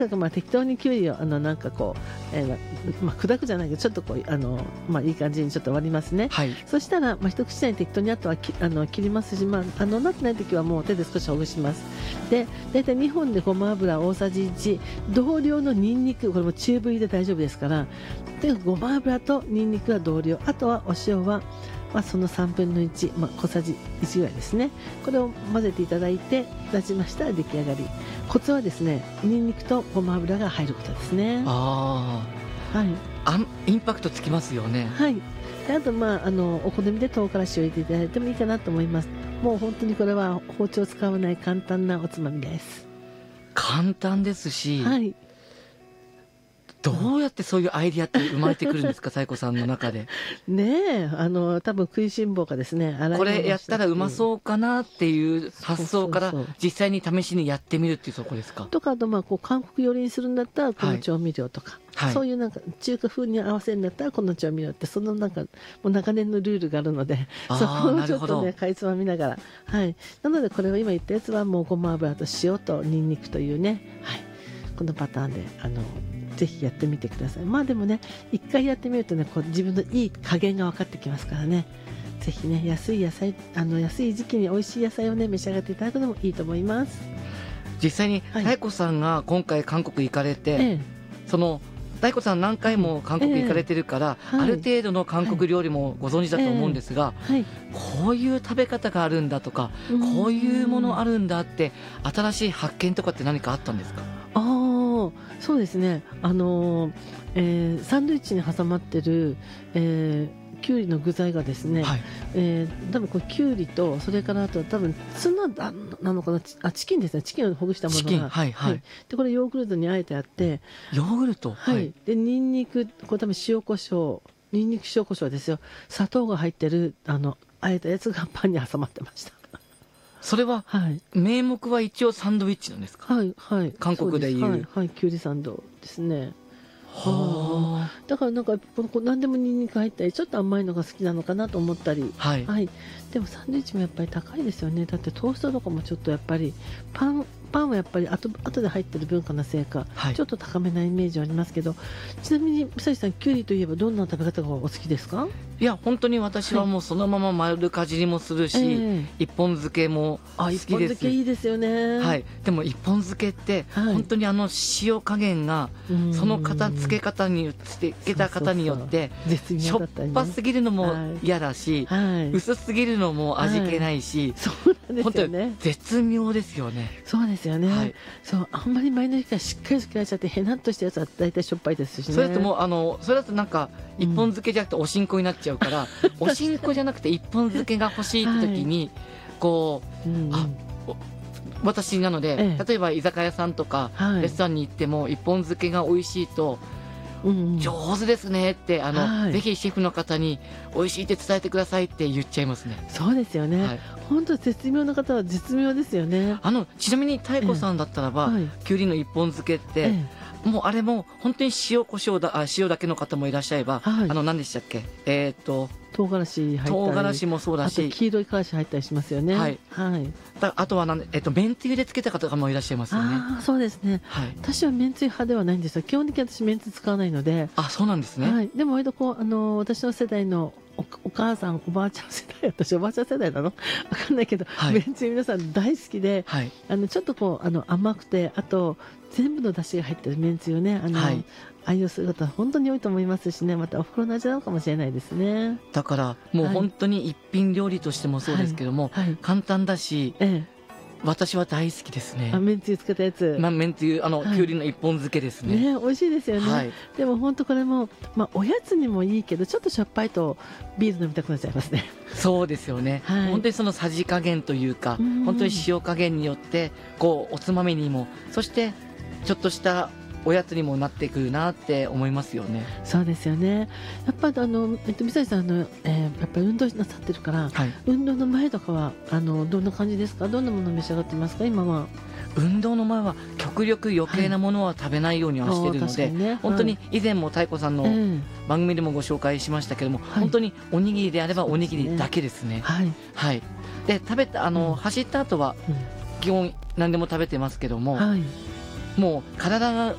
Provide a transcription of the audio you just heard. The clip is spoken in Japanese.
なんか適当にきゅうりをなんかこう、砕くじゃないけどちょっとこういい感じにちょっと割りますね。 はい。 そしたら、一口大に適当にあとは切りますし、なってない時はもう手で少しほぐします。で大体2本でごま油大さじ1、同量のニンニク、これも中火で大丈夫ですから、でごま油とニンニクは同量、あとはお塩はその3分の1、小さじ1ぐらいですね。これを混ぜていただいて出しましたら出来上がり。コツはですね、ニンニクとごま油が入ることですね。 あはい、 インパクトつきますよね。 はい。であとお好みで唐辛子を入れていただいてもいいかなと思います。もう本当にこれは包丁を使わない簡単なおつまみです。 簡単ですし、 はい。 どうやってそういうアイディアって生まれてくるんですか、サイコさんの中で。 ねえ、多分食いしん坊かですね。 これやったらうまうそうかなっていう発想からそうそうそう実際に試しにやってみるっていうところですか。 とか、あとこう韓国寄りにするんだったらこの調味料とか、 はいそういうなんか中華風に合わせるんだったらこの調味料って、そのなんかもう長年のルールがあるので、 あーそこをちょっとなるほどねかいつまみながら、はい。なのでこれを今言ったやつはもうごま油と塩とニンニクというね、はい、このパターンでぜひやってみてください。でもね、一回やってみるとね、こう自分のいい加減が分かってきますからね。ぜひね、安い野菜、安い時期に美味しい野菜をね召し上がっていただくのもいいと思います。 実際にはい大子さんが今回韓国行かれて、 ええ、 その大子さん何回も韓国行かれてるから、 はいある程度の韓国料理もご存知だと思うんですが、 はい。 こういう食べ方があるんだとか、こういうものあるんだって新しい発見とかって何かあったんですか。 そうですね。サンドイッチに挟まってる、きゅうりの具材がですね、 はい。 多分これきゅうりと、それからあと多分ツナなのかな、チキンですね。チキンをほぐしたものが、 チキン、はいはい。 でこれヨーグルトにあえてあって、 ヨーグルト、 はいでニンニク、これ多分塩コショウ、ニンニク塩コショウですよ。砂糖が入ってるあえたやつがパンに挟まってました。 それははい名目は一応サンドイッチなんですか。 はいはい。 韓国でいうそうですはい、きゅうりサンドですね。 はだからなんか何でもニンニク入ったり、ちょっと甘いのが好きなのかなと思ったり、 あ、はい、 はい、でもサンドイッチもやっぱり高いですよね。だってトーストとかもちょっとやっぱりパンはやっぱり後で入ってる文化のせいか、 はいちょっと高めなイメージありますけど、ちなみに武蔵さん、きゅうりといえばどんな食べ方がお好きですか。 いや本当に私はもうそのまま丸かじりもするし、一本漬けも好一本きです。 漬けいいですよね。 はい、でも一本漬けってはい本当に塩加減がうんその漬け方によって漬けた方によって絶しょっ妙だったりね。 ぱすぎるのもはい嫌だし、 はい、 薄すぎるのも味気ないし、 そうなんで本当にすよね。 絶妙ですよね。 そうですよね、 はいそうあんまり前の日からしっかり漬けられちゃってへなっとしたやつは大体しょっぱいですしね。 それだともうそれだとなんか一本漬けじゃなくておしんこになっちゃうから、おしんこじゃなくて一本漬けが欲しいって時に、こう私なので、 ええ例えば居酒屋さんとかはいレストランに行っても一本漬けが美味しいと、上手ですねってはいぜひシェフの方に美味しいって伝えてくださいって言っちゃいますね。 そうですよね、 はい、 本当絶妙な方は絶妙ですよね。 ちなみに妙子さんだったらば、 はいきゅうりの一本漬けって、 えもうあれも本当に塩コショウ塩だけの方もいらっしゃれば、 はい何でしたっけ、 唐辛子入ったり、 唐辛子もそうだあとし、 黄色い辛子入ったりしますよね。 はいはいあとはめんつゆでつけた方もいらっしゃいますよね。 そうですね。 はい、 私はめんつゆ派ではないんですよ。基本的に私めんつゆ使わないので。 そうなんですね。 はい、でも割とこう私の世代のお母さんおばあちゃん世代、私おばあちゃん世代なのわかんないけど、 はいめんつゆ皆さん大好きで、 はい、 ちょっとこう甘くて、あと全部の出汁が入ってるめんつゆをねはい愛用する方は本当に多いと思いますしね、またお袋の味なのかもしれないですね。 だからもう本当に一品料理としてもそうですけども、 はい、 簡単だし、私は大好きですね。 めんつゆつけたやつ、 めんつゆきゅうりの一本漬けですね。 美味しいですよね。 はい、 でも本当これも、おやつにもいいけど、ちょっとしょっぱいとビール飲みたくなっちゃいますね。 そうですよね、 はい、 本当にそのさじ加減というか、本当に塩加減によってこうおつまみにも、そしてちょっとしたおやつにもなってくるなって思いますよね。 そうですよね。やっぱり三谷さんやっぱり運動なさってるから、 はい、 運動の前とかはどんな感じですか。どんなものを召し上がってますか今は。 運動の前は極力余計なものは食べないようにはしているので、本当に以前も妙子さんの番組でもご紹介しましたけども、本当におにぎりであればおにぎりだけですね。はい、で食べた走った後は基本何でも食べてますけども、もう体